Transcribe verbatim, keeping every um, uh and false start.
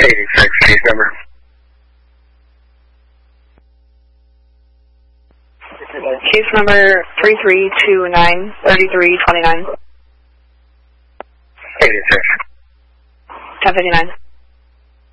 eighty-six, case number. Case number three three two nine three three two nine. eighty-six. ten fifty-nine.